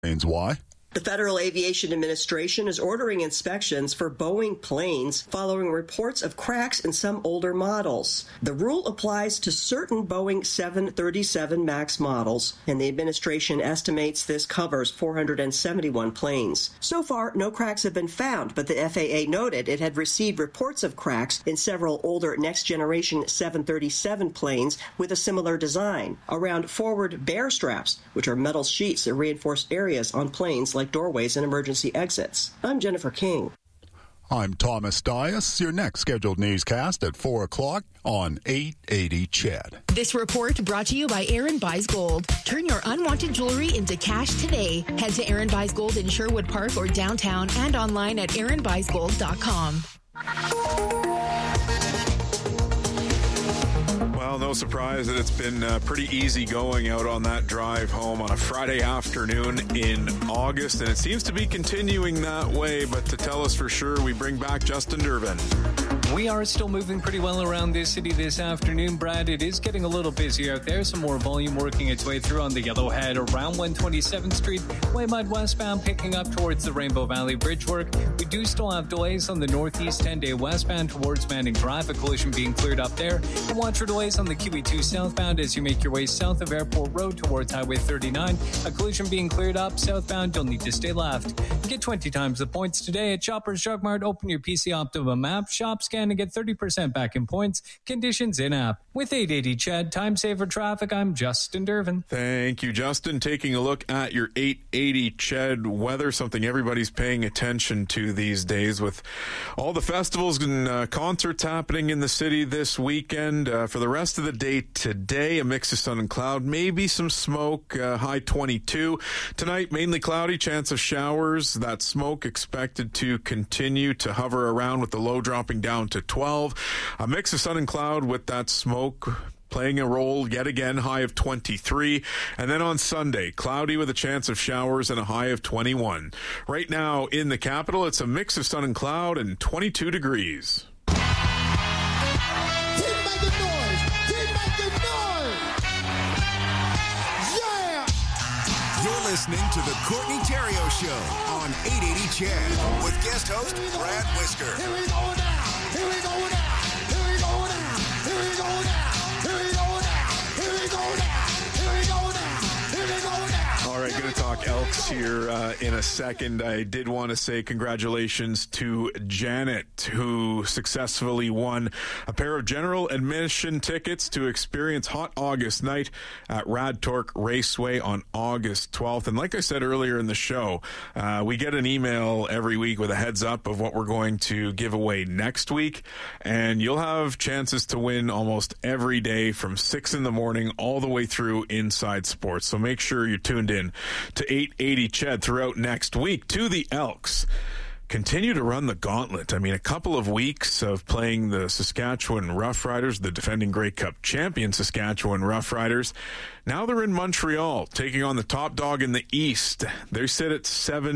Why? The Federal Aviation Administration is ordering inspections for Boeing planes following reports of cracks in some older models. The rule applies to certain Boeing 737 MAX models, and the administration estimates this covers 471 planes. So far, no cracks have been found, but the FAA noted it had received reports of cracks in several older next-generation 737 planes with a similar design, around forward bear straps, which are metal sheets that reinforce areas on planes like doorways and emergency exits. I'm Jennifer King. I'm Thomas Dias. Your next scheduled newscast at 4 o'clock on 880 CHED. This report brought to you by Aaron Buys Gold. Turn your unwanted jewelry into cash today. Head to Aaron Buys Gold in Sherwood Park or downtown and online at aaronbuysgold.com. Well, no surprise that it's been pretty easy going out on that drive home on a Friday afternoon in August, and it seems to be continuing that way. But to tell us for sure, we bring back Justin Durbin. We are still moving pretty well around this city this afternoon, Brad. It is getting a little busy out there. Some more volume working its way through on the Yellowhead around 127th Street. Waymud westbound picking up towards the Rainbow Valley Bridge work. We do still have delays on the Northeast 10-day westbound towards Manning Drive. A collision being cleared up there. And watch for delays on the QE2 southbound as you make your way south of Airport Road towards Highway 39. A collision being cleared up southbound. You'll need to stay left. Get 20 times the points today at Shoppers Drug Mart. Open your PC Optimum app. Shop, scan, and get 30% back in points. Conditions in-app. With 880 CHED, Time Saver Traffic, I'm Justin Durbin. Thank you, Justin. Taking a look at your 880 CHED weather, something everybody's paying attention to these days with all the festivals and concerts happening in the city this weekend. For the rest of the day today, a mix of sun and cloud, maybe some smoke, high 22. Tonight, mainly cloudy, chance of showers. That smoke expected to continue to hover around with the low dropping down to 12. A mix of sun and cloud with that smoke playing a role yet again, high of 23. And then on Sunday, cloudy with a chance of showers and a high of 21. Right now in the capital, it's a mix of sun and cloud and 22 degrees. You're listening to the Courtney Theriault Show on 880 CHED with guest host Brad Whisker. Here we go now. Here we go now. Here we go now. Here we go now. Here we go now. Here we go now. Here we go now. Here we go now. All right, going to talk Elks here in a second. I did want to say congratulations to Janet, who successfully won a pair of general admission tickets to experience Hot August Night at Rad Torque Raceway on August 12th. And like I said earlier in the show, we get an email every week with a heads up of what we're going to give away next week. And you'll have chances to win almost every day from 6 in the morning all the way through Inside Sports. So make sure you're tuned in to 880 CHED throughout next week. To the Elks continue to run the gauntlet. I mean, a couple of weeks of playing the Saskatchewan Roughriders, the defending Grey Cup champion Saskatchewan Roughriders. Now they're in Montreal, taking on the top dog in the East. They sit at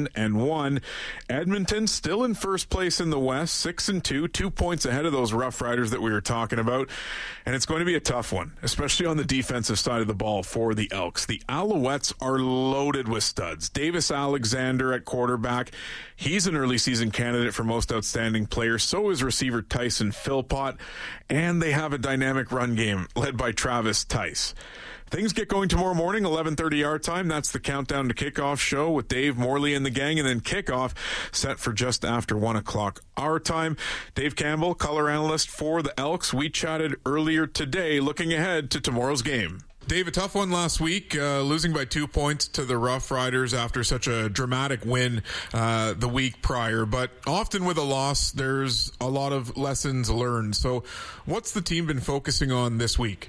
7-1. Edmonton still in first place in the West, 6-2, 2 points ahead of those Roughriders that we were talking about. And it's going to be a tough one, especially on the defensive side of the ball for the Elks. The Alouettes are loaded with studs. Davis Alexander at quarterback. He's an early season candidate for most outstanding player. So is receiver Tyson Philpott. And they have a dynamic run game led by Travis Tice. Things get going tomorrow morning, 11:30 our time. That's the Countdown to Kickoff show with Dave Morley and the gang. And then kickoff set for just after 1 o'clock our time. Dave Campbell, color analyst for the Elks. We chatted earlier today looking ahead to tomorrow's game. Dave, a tough one last week, losing by 2 points to the Rough Riders after such a dramatic win the week prior. But often with a loss, there's a lot of lessons learned. So what's the team been focusing on this week?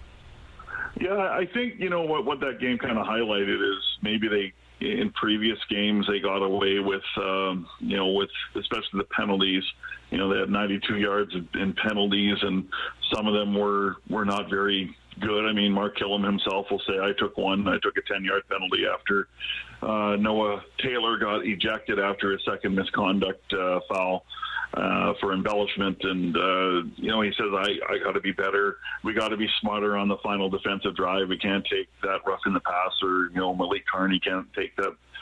Yeah, I think, what that game kind of highlighted is maybe in previous games, they got away with, with especially the penalties. They had 92 yards in penalties, and some of them were not very good. I mean, Mark Killam himself will say, I took a 10-yard penalty after Noah Taylor got ejected after a second misconduct foul for embellishment. And, he says, I got to be better. We got to be smarter on the final defensive drive. We can't take that rough in the passer. Malik Carney can't take that